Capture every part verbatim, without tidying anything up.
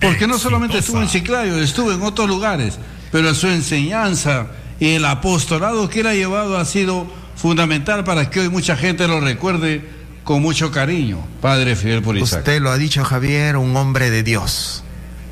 porque no solamente estuvo en Chiclayo, estuvo en otros lugares, pero su enseñanza y el apostolado que él ha llevado ha sido fundamental para que hoy mucha gente lo recuerde con mucho cariño, Padre Fidel Purizaca. Usted lo ha dicho, Javier, un hombre de Dios,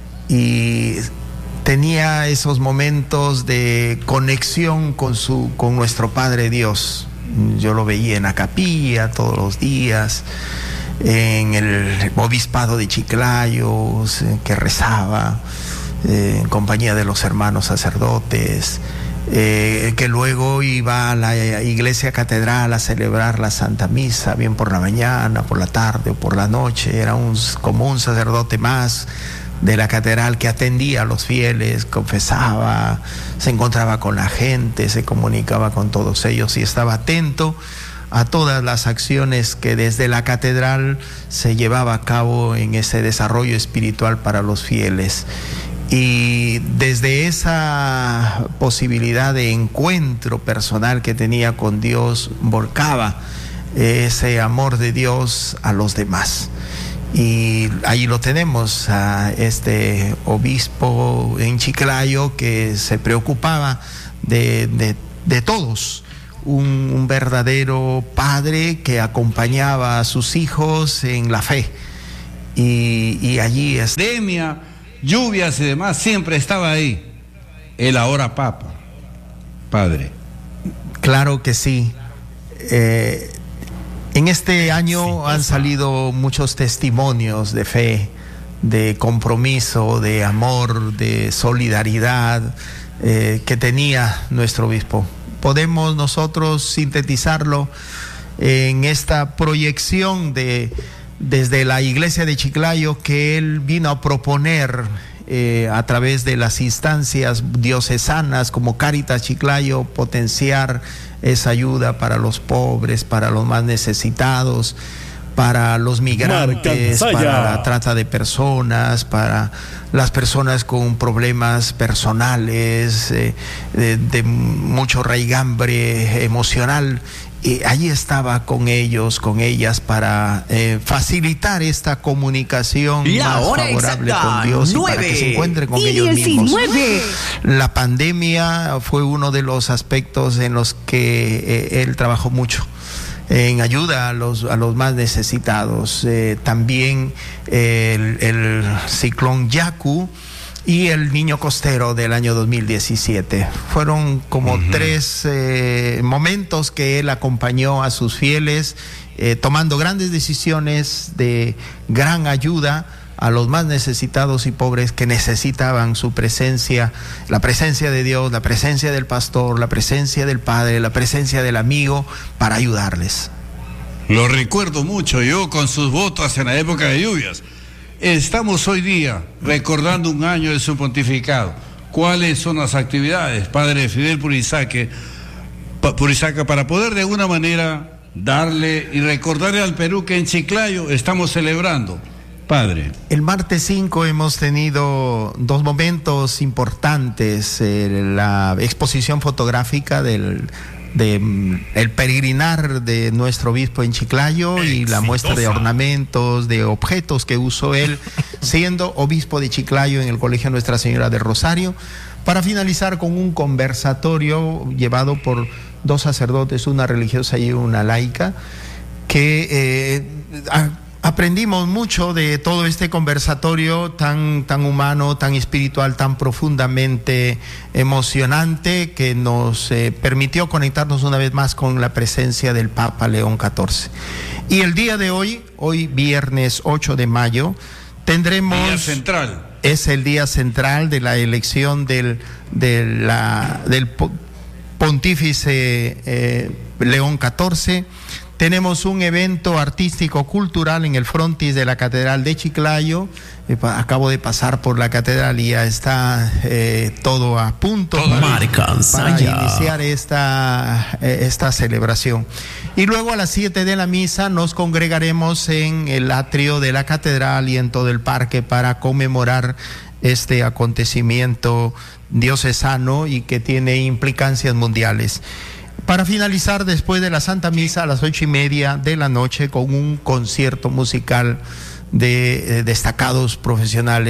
y tenía esos momentos de conexión con su, con nuestro Padre Dios. Yo lo veía en la capilla todos los días, en el obispado de Chiclayo, que rezaba eh, en compañía de los hermanos sacerdotes, eh, que luego iba a la iglesia catedral a celebrar la Santa Misa, bien por la mañana, por la tarde o por la noche. Era un, como un sacerdote más de la catedral que atendía a los fieles, confesaba, se encontraba con la gente, se comunicaba con todos ellos y estaba atento a todas las acciones que desde la catedral se llevaba a cabo en ese desarrollo espiritual para los fieles. Y desde esa posibilidad de encuentro personal que tenía con Dios, volcaba ese amor de Dios a los demás. Y ahí lo tenemos, a este obispo en Chiclayo que se preocupaba de, de, de todos, un, un verdadero padre que acompañaba a sus hijos en la fe. Y, y allí es... Pandemia, lluvias y demás, siempre estaba ahí, el ahora Papa, Padre. Claro que sí. Eh, En este año han salido muchos testimonios de fe, de compromiso, de amor, de solidaridad eh, que tenía nuestro obispo. Podemos nosotros sintetizarlo en esta proyección de desde la iglesia de Chiclayo que él vino a proponer eh, a través de las instancias diocesanas como Cáritas Chiclayo, potenciar esa ayuda para los pobres, para los más necesitados, para los migrantes, para la trata de personas, para las personas con problemas personales, eh, de, de mucho raigambre emocional. Y allí estaba con ellos, con ellas, para eh, facilitar esta comunicación la más favorable exacta, con Dios nueve, y para que se encuentren con y ellos diecinueve. mismos. La pandemia fue uno de los aspectos en los que eh, él trabajó mucho, en ayuda a los, a los más necesitados. Eh, también eh, el, el ciclón Yaku y el Niño Costero del año dos mil diecisiete. Fueron como uh-huh. tres eh, momentos que él acompañó a sus fieles, eh, tomando grandes decisiones de gran ayuda a los más necesitados y pobres que necesitaban su presencia, la presencia de Dios, la presencia del pastor, la presencia del padre, la presencia del amigo, para ayudarles. Lo recuerdo mucho, yo con sus botas en la época de lluvias. Estamos hoy día recordando un año de su pontificado. ¿Cuáles son las actividades, Padre Fidel Purizaca, Purizaca, para poder de alguna manera darle y recordarle al Perú que en Chiclayo estamos celebrando? Padre. El martes cinco hemos tenido dos momentos importantes, eh, la exposición fotográfica del de el peregrinar de nuestro obispo en Chiclayo y Exitosa. La muestra de ornamentos, de objetos que usó él siendo obispo de Chiclayo en el Colegio Nuestra Señora del Rosario, para finalizar con un conversatorio llevado por dos sacerdotes, una religiosa y una laica, que eh, a, aprendimos mucho de todo este conversatorio tan, tan humano, tan espiritual, tan profundamente emocionante, que nos eh, permitió conectarnos una vez más con la presencia del Papa León catorce. Y el día de hoy, hoy viernes ocho de mayo, tendremos... Día central. Es el día central de la elección del, de la, del pontífice eh, León catorce. Tenemos un evento artístico cultural en el frontis de la Catedral de Chiclayo. Eh, acabo de pasar por la catedral y ya está eh, todo a punto todo para, para iniciar esta, eh, esta celebración. Y luego a las siete de la misa nos congregaremos en el atrio de la catedral y en todo el parque para conmemorar este acontecimiento diocesano y que tiene implicancias mundiales. Para finalizar, después de la Santa Misa, a las ocho y media de la noche, con un concierto musical de eh, destacados profesionales.